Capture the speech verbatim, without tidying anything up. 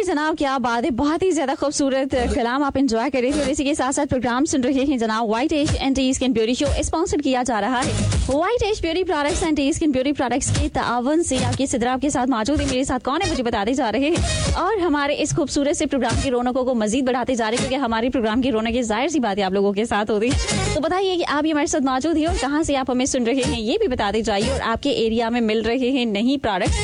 जनाब, क्या बात है, बहुत ही ज्यादा खूबसूरत कलाम आप एंजॉय कर रहे थे और इसी के साथ साथ प्रोग्राम सुन रहे हैं जनाब। White as and T skin beauty show sponsor किया जा रहा है white as beauty products and T skin beauty products के तावन से। आपके सिद्रा आपके साथ मौजूद है, मेरे साथ कौन है मुझे बताते जा रहे हैं और हमारे इस खूबसूरत से प्रोग्राम की रौनकों को मजीद बढ़ाते जा रहे हैं, क्योंकि हमारे प्रोग्राम की रौनक जाहिर सी बात है आप लोगों के साथ होती है। तो बताइए कि आप ये हमारे साथ मौजूद है और कहाँ से आप हमें सुन रहे हैं ये भी बताते जाइए, और आपके एरिया में मिल रहे हैं नहीं प्रोडक्ट्स